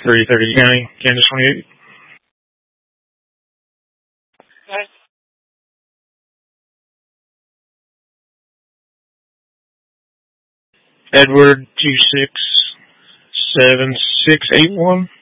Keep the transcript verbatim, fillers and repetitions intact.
three thirty County, Kansas twenty-eight. Edward two six seven six eight one.